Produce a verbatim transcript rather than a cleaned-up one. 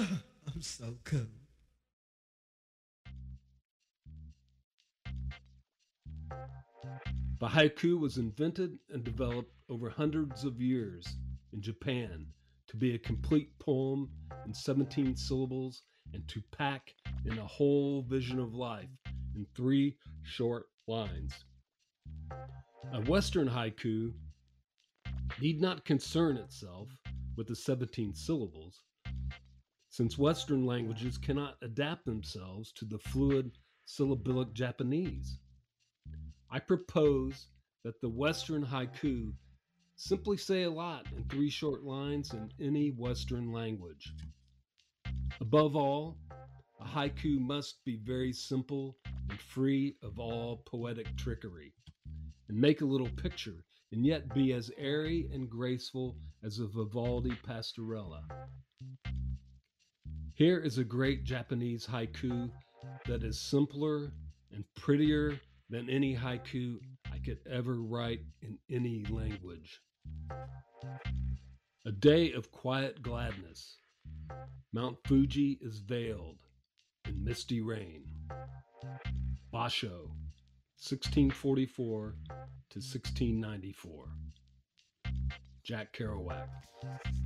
I'm so cold. The haiku was invented and developed over hundreds of years in Japan to be a complete poem in seventeen syllables and to pack in a whole vision of life in three short lines. A Western haiku need not concern itself with the seventeen syllables, since Western languages cannot adapt themselves to the fluid syllabic Japanese. I propose that the Western haiku simply say a lot in three short lines in any Western language. Above all, a haiku must be very simple and free of all poetic trickery, and make a little picture, and yet be as airy and graceful as a Vivaldi pastorella. Here is a great Japanese haiku that is simpler and prettier than any haiku I could ever write in any language. A day of quiet gladness. Mount Fuji is veiled in misty rain. Basho, sixteen forty-four to sixteen ninety-four. Jack Kerouac.